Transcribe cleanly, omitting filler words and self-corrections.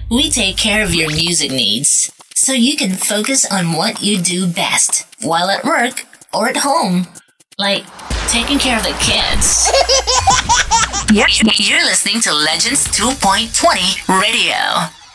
We take care of your music needs so you can focus on what you do best while at work or at home, like taking care of the kids. You're listening to Legends 2.20 Radio.